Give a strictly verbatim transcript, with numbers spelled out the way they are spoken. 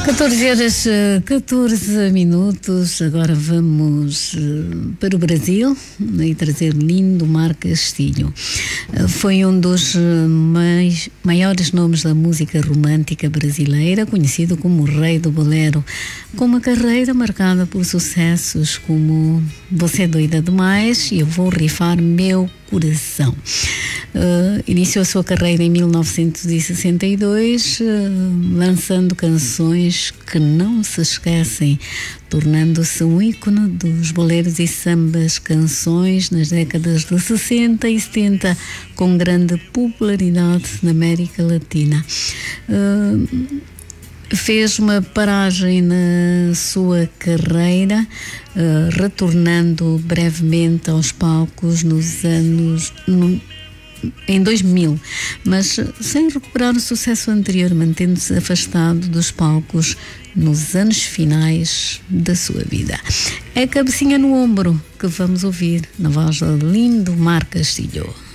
catorze horas, catorze minutos. Agora vamos para o Brasil e trazer Lindomar Castilho. Foi um dos mais, maiores nomes da música romântica brasileira, conhecido como o Rei do Bolero, com uma carreira marcada por sucessos como Você é Doida Demais e Eu Vou Rifar Meu Coração. Uh, iniciou a sua carreira em mil novecentos e sessenta e dois, uh, lançando canções que não se esquecem, tornando-se um ícone dos boleros e sambas canções nas décadas de sessenta e setenta, com grande popularidade na América Latina. Uh, Fez uma paragem na sua carreira, uh, retornando brevemente aos palcos nos anos... No, em dois mil, mas sem recuperar o sucesso anterior, mantendo-se afastado dos palcos nos anos finais da sua vida. É Cabecinha no Ombro que vamos ouvir na voz de Lindomar Castilho.